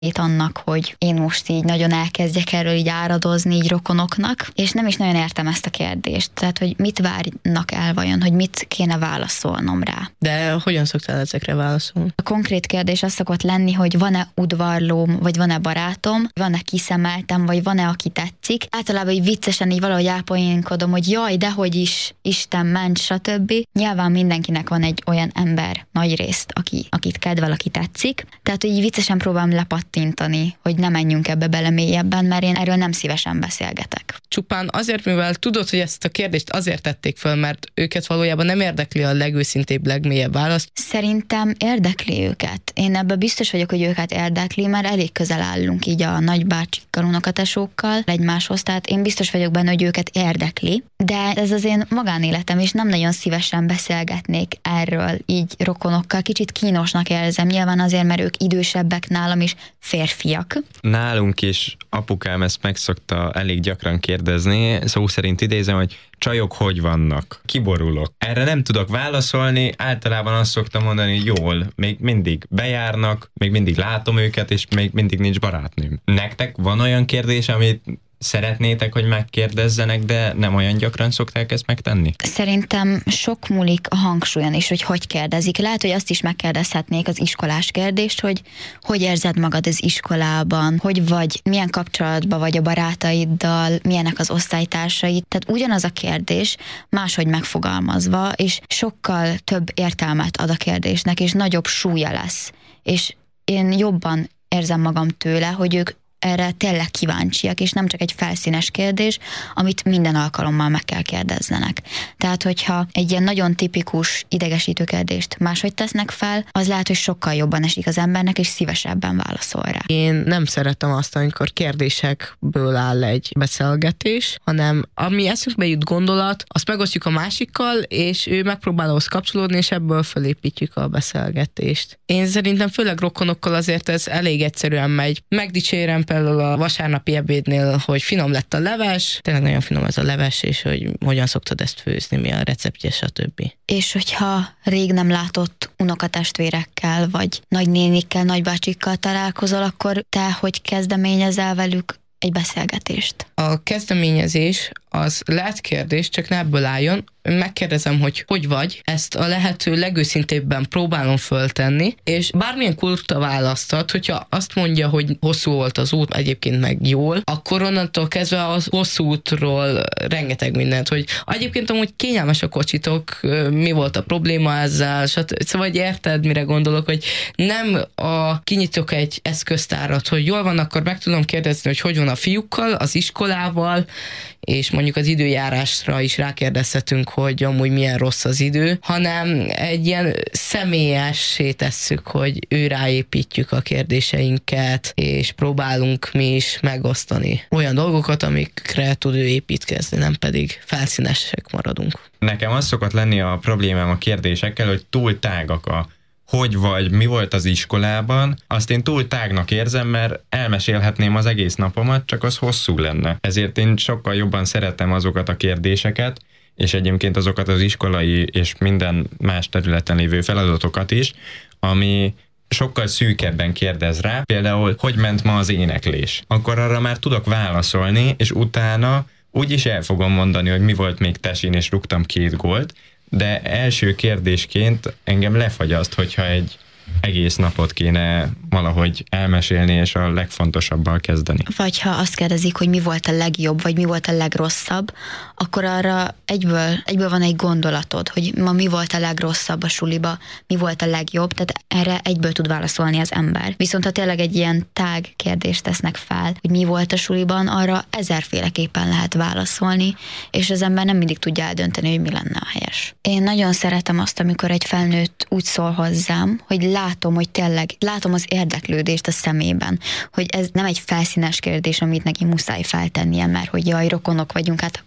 itt annak, hogy én most így nagyon elkezdjek erről így áradozni így rokonoknak, és nem is nagyon értem ezt a kérdést. Tehát, hogy mit várnak el vajon, hogy mit kéne válaszolnom rá. De hogyan szoktál ezekre válaszolni? A konkrét kérdés az szokott lenni, hogy van-e udvarlóm, vagy van-e barátom, van-e kiszemeltem, vagy van-e, aki tetszik. Általában így viccesen így valahogy elpoénkodom, hogy jaj, dehogy is, Isten ments, stb. Nyilván mindenkinek van egy olyan ember nagyrészt, akit kedvel, aki tetszik. Tehát, hogy így viccesen próbálom lepattintani, hogy ne menjünk ebbe bele mélyebben, mert én erről nem szívesen beszélgetek. Csupán azért, mivel tudod, hogy ezt a kérdést azért tették föl, mert őket valójában nem érdekli a legőszintébb, legmélyebb válasz. Szerintem érdekli őket. Én ebben biztos vagyok, hogy őket érdekli, mert elég közel állunk így a nagybácsikkal, unokatesókkal egymáshoz, tehát én biztos vagyok benne, hogy őket érdekli, de ez az én magánéletem, és nem nagyon szívesen beszélgetnék erről így rokonokkal. Kicsit kínosnak érzem, nyilván azért, mert ők idősebbek nálam is, férfiak. Nálunk is apukám ezt meg szokta elég gyakran kérdezni, szó szerint idézem, hogy csajok hogy vannak? Kiborulok. Erre nem tudok válaszolni, általában azt szoktam mondani, hogy jól, még mindig bejárnak, még mindig látom őket, és még mindig nincs barátnőm. Nektek van olyan kérdés, amit szeretnétek, hogy megkérdezzenek, de nem olyan gyakran szokták ezt megtenni? Szerintem sok múlik a hangsúlyon is, hogy kérdezik. Lehet, hogy azt is megkérdezhetnék az iskolás kérdést, hogy érzed magad az iskolában, hogy vagy, milyen kapcsolatban vagy a barátaiddal, milyenek az osztálytársaid. Tehát ugyanaz a kérdés, máshogy megfogalmazva, és sokkal több értelmet ad a kérdésnek, és nagyobb súlya lesz. És én jobban érzem magam tőle, hogy ők erre tényleg kíváncsiak, és nem csak egy felszínes kérdés, amit minden alkalommal meg kell kérdezzenek. Tehát, hogyha egy ilyen nagyon tipikus idegesítő kérdést máshogy tesznek fel, az lehet, hogy sokkal jobban esik az embernek, és szívesebben válaszol rá. Én nem szeretem azt, amikor kérdésekből áll egy beszélgetés, hanem ami eszünkbe jut gondolat, azt megosztjuk a másikkal, és ő megpróbál ahhoz kapcsolódni, és ebből felépítjük a beszélgetést. Én szerintem főleg rokonokkal azért ez elég egyszerűen megy. Megdicsérem például a vasárnapi ebédnél, hogy finom lett a leves, tényleg nagyon finom ez a leves, és hogy hogyan szoktad ezt főzni, mi a receptje, stb. És hogyha rég nem látott unokatestvérekkel, vagy nagynénikkel, nagybácsikkal találkozol, akkor te hogy kezdeményezel velük egy beszélgetést? A kezdeményezés az lehet kérdés, csak ne ebből álljon. Megkérdezem, hogy vagy, ezt a lehető legőszintébben próbálom föltenni, és bármilyen kurta választat, hogyha azt mondja, hogy hosszú volt az út, egyébként meg jól, akkor onnantól kezdve a hosszú útról rengeteg mindent, hogy egyébként amúgy kényelmes a kocsitok, mi volt a probléma ezzel, szóval érted, mire gondolok, hogy nem kinyitok egy eszköztárat, hogy jól van, akkor meg tudom kérdezni, hogy van a fiúkkal, az iskolával, és mondjuk az időjárásra is rákérdezhetünk, hogy amúgy milyen rossz az idő, hanem egy ilyen személyessé tesszük, hogy ő ráépítjük a kérdéseinket, és próbálunk mi is megosztani olyan dolgokat, amikre tud ő építkezni, nem pedig felszínesek maradunk. Nekem az szokott lenni a problémám a kérdésekkel, hogy túl tágak hogy vagy, mi volt az iskolában, azt én túl tágnak érzem, mert elmesélhetném az egész napomat, csak az hosszú lenne. Ezért én sokkal jobban szeretem azokat a kérdéseket, és egyébként azokat az iskolai és minden más területen lévő feladatokat is, ami sokkal szűkebben kérdez rá. Például, hogy ment ma az éneklés? Akkor arra már tudok válaszolni, és utána úgyis el fogom mondani, hogy mi volt még tesin, és rúgtam 2 gólt, de első kérdésként engem lefagyaszt, hogyha egy egész napot kéne valahogy elmesélni, és a legfontosabbal kezdeni. Vagy ha azt kérdezik, hogy mi volt a legjobb, vagy mi volt a legrosszabb, akkor arra egyből van egy gondolatod, hogy ma mi volt a legrosszabb a suliba, mi volt a legjobb, tehát erre egyből tud válaszolni az ember. Viszont ha tényleg egy ilyen tág kérdést tesznek fel, hogy mi volt a suliban, arra 1000-féleképpen lehet válaszolni, és az ember nem mindig tudja eldönteni, hogy mi lenne a helyes. Én nagyon szeretem azt, amikor egy felnőtt úgy szól hozzám, hogy látom, hogy tényleg látom az érdeklődést a szemében, hogy ez nem egy felszínes kérdés, amit neki muszáj feltennie, mert hogy jaj, rokonok vagyunk, hát akkor már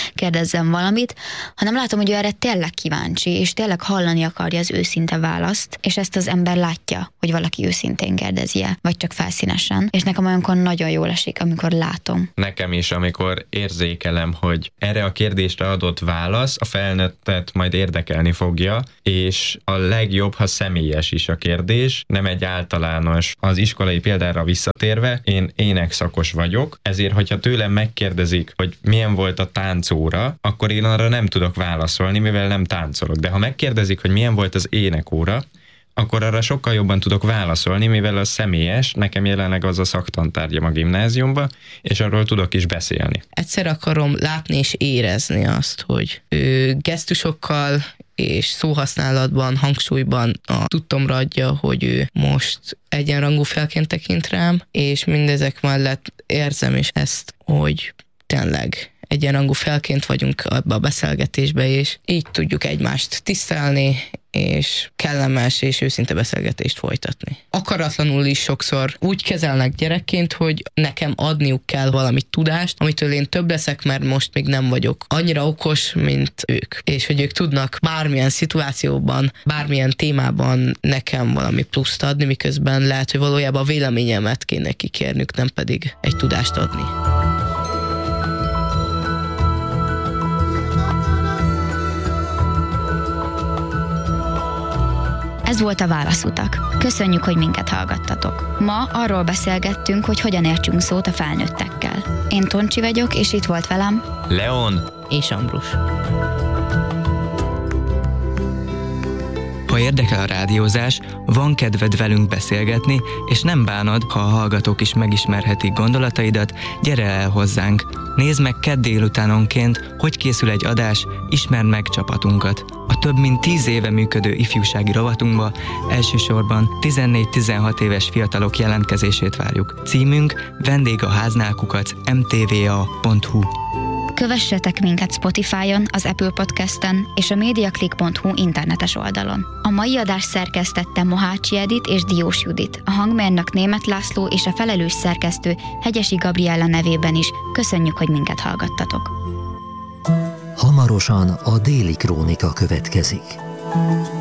kérdezzem valamit, hanem látom, hogy ő erre tényleg kíváncsi, és tényleg hallani akarja az őszinte választ, és ezt az ember látja, hogy valaki őszintén kérdezi-e, vagy csak felszínesen, és nekem olyankor nagyon jól esik, amikor látom. Nekem is, amikor érzékelem, hogy erre a kérdésre adott válasz a felnőttet majd érdekelni fogja, és a legjobb, ha személyes is a kérdés, nem egy általános. Az iskolai példára visszatérve, én énekszakos vagyok, ezért, hogyha tőlem megkérdezik, hogy milyen volt a táncóra, akkor én arra nem tudok válaszolni, mivel nem táncolok. De ha megkérdezik, hogy milyen volt az énekóra, akkor arra sokkal jobban tudok válaszolni, mivel az személyes, nekem jelenleg az a szaktantárgyam a gimnáziumban, és arról tudok is beszélni. Egyszer akarom látni és érezni azt, hogy gesztusokkal és szóhasználatban, hangsúlyban a tudtomra adja, hogy ő most egyenrangú felként tekint rám, és mindezek mellett érzem is ezt, hogy tényleg egyenrangú felként vagyunk ebbe a beszélgetésbe, és így tudjuk egymást tisztelni, és kellemes és őszinte beszélgetést folytatni. Akaratlanul is sokszor úgy kezelnek gyerekként, hogy nekem adniuk kell valami tudást, amitől én több leszek, mert most még nem vagyok annyira okos, mint ők. És hogy ők tudnak bármilyen szituációban, bármilyen témában nekem valami pluszt adni, miközben lehet, hogy valójában a véleményemet kéne kikérnünk, nem pedig egy tudást adni. Ez volt a Válaszutak. Köszönjük, hogy minket hallgattatok. Ma arról beszélgettünk, hogy hogyan értsünk szót a felnőttekkel. Én Toncsi vagyok, és itt volt velem Leon És Ambrus. Ha érdekel a rádiózás, van kedved velünk beszélgetni, és nem bánod, ha a hallgatók is megismerhetik gondolataidat, gyere el hozzánk. Nézd meg kedd délutánonként, hogy készül egy adás, ismerd meg csapatunkat. A több mint 10 éve működő ifjúsági rovatunkba elsősorban 14-16 éves fiatalok jelentkezését várjuk. Címünk vendégháznál@mtva.hu. Kövessetek minket Spotify-on, az Apple Podcasten és a mediaclick.hu internetes oldalon. A mai adást szerkesztette Mohácsi Edit és Diós Judit, a hangmérnök Németh László és a felelős szerkesztő Hegyesi Gabriella nevében is köszönjük, hogy minket hallgattatok. Hamarosan a Déli Krónika következik.